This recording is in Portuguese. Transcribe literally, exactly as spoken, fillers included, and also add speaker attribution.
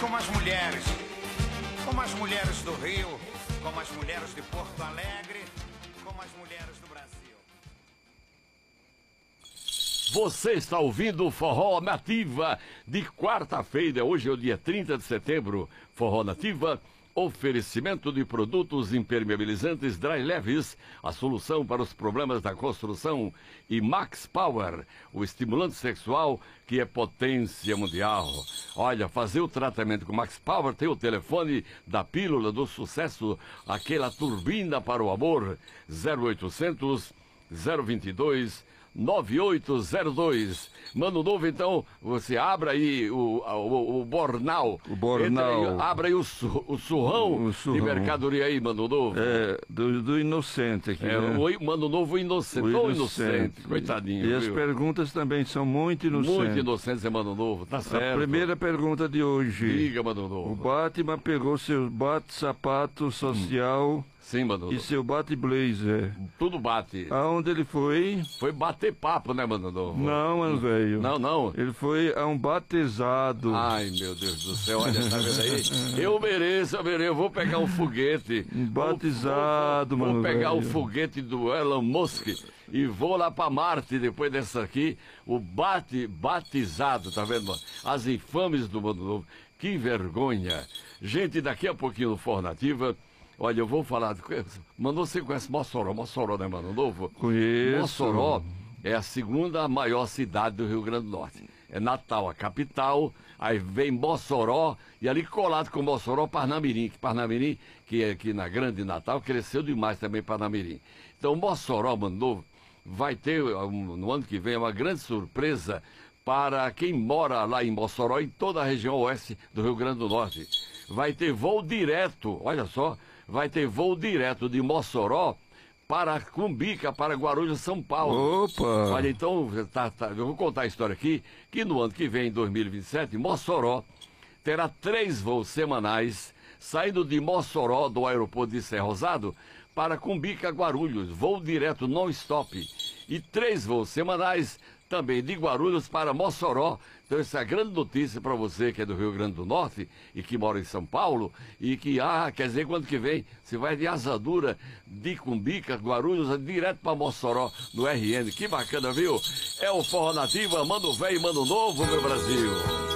Speaker 1: como as mulheres, como as mulheres do Rio, como as mulheres de Porto Alegre, como as mulheres do Brasil.
Speaker 2: Você está ouvindo o Forró Nativa de quarta-feira, hoje é o dia trinta de setembro. Forró Nativa, oferecimento de produtos impermeabilizantes Dry Leves, a solução para os problemas da construção, e Max Power, o estimulante sexual que é potência mundial. Olha, fazer o tratamento com Max Power tem o telefone da pílula do sucesso, aquela turbina para o amor, zero oitocentos, zero vinte e dois, nove oito zero dois. Mano Novo, então, você abra aí o, o, o Bornal.
Speaker 3: O Bornal.
Speaker 2: Aí, abra aí o, su, o, surrão
Speaker 3: o surrão
Speaker 2: de mercadoria aí, Mano Novo.
Speaker 3: É, do, do Inocente aqui,
Speaker 2: é,
Speaker 3: né?
Speaker 2: O Mano Novo inocente.
Speaker 3: O
Speaker 2: Ô,
Speaker 3: inocente.
Speaker 2: inocente, coitadinho.
Speaker 3: E
Speaker 2: viu?
Speaker 3: as perguntas também são muito inocentes.
Speaker 2: Muito inocentes, é Mano Novo, tá certo.
Speaker 3: A primeira pergunta de hoje.
Speaker 2: Diga, Mano Novo.
Speaker 3: O Batman pegou seu bate-sapato social... Hum.
Speaker 2: Sim, Mano.
Speaker 3: E seu bate-blazer.
Speaker 2: Tudo bate.
Speaker 3: Aonde ele foi?
Speaker 2: Foi bater papo, né, Mano Novo?
Speaker 3: Não, mano velho.
Speaker 2: Não, não.
Speaker 3: Ele foi a um batizado.
Speaker 2: Ai, meu Deus do céu, olha, tá vendo aí? Eu mereço, eu mereço, eu vou pegar um foguete.
Speaker 3: Um batizado,
Speaker 2: vou, vou,
Speaker 3: mano
Speaker 2: Vou pegar
Speaker 3: velho.
Speaker 2: o foguete do Elon Musk e vou lá pra Marte depois dessa aqui. O bate, batizado, tá vendo, mano? As infames do Mano Novo. Que vergonha. Gente, daqui a pouquinho no Forró Nativa... Olha, eu vou falar... Mano, você conhece Mossoró? Mossoró, né, Mano Novo?
Speaker 3: Conheço.
Speaker 2: Mossoró é a segunda maior cidade do Rio Grande do Norte. É Natal, a capital, aí vem Mossoró, e ali colado com Mossoró, Parnamirim. Que Parnamirim, que é aqui na Grande Natal, cresceu demais também Parnamirim. Então, Mossoró, Mano Novo, vai ter, no ano que vem, uma grande surpresa para quem mora lá em Mossoró, em toda a região oeste do Rio Grande do Norte. Vai ter voo direto, olha só, vai ter voo direto de Mossoró para Cumbica, para Guarulhos, São Paulo.
Speaker 3: Opa!
Speaker 2: Olha, então, tá, tá, eu vou contar a história aqui, que no ano que vem, em dois mil e vinte e sete, Mossoró terá três voos semanais, saindo de Mossoró, do aeroporto de Serra Rosado, para Cumbica, Guarulhos, voo direto non-stop. E três voos semanais também de Guarulhos para Mossoró. Então essa é a grande notícia para você que é do Rio Grande do Norte e que mora em São Paulo e que, ah, quer dizer, quando que vem, você vai de Asadura, de Cumbica, Guarulhos, direto para Mossoró, no R N. Que bacana, viu? É o Forró Nativa, Mano Velho e Mano Novo, meu Brasil.